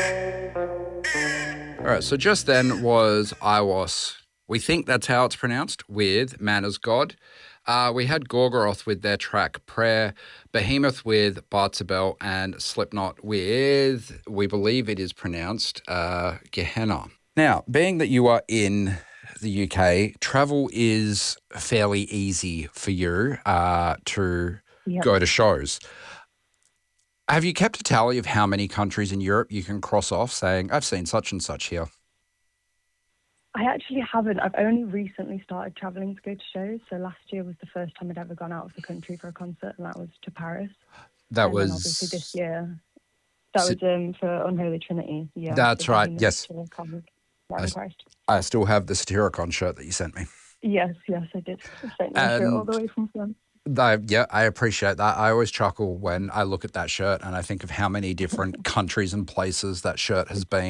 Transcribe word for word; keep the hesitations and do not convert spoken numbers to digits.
All right, so just then was Iwas. We think that's how it's pronounced, with Man as God. Uh, we had Gorgoroth with their track Prayer, Behemoth with Bartzabel, and Slipknot with, we believe it is pronounced, uh, Gehenna. Now, being that you are in the U K, travel is fairly easy for you uh, to Yep. go to shows. Have you kept a tally of how many countries in Europe you can cross off saying, I've seen such and such here? I actually haven't. I've only recently started travelling to go to shows. So last year was the first time I'd ever gone out of the country for a concert, and that was to Paris. That and was... then obviously this year, that Si- was um, for Unholy Trinity. Yeah, That's the right, Behemoth yes. to Common I, Christ. I still have the Satyricon shirt that you sent me. Yes, yes, I did. I sent you a shirt all the way from France. I, yeah, I appreciate that. I always chuckle when I look at that shirt and I think of how many different countries and places that shirt has been.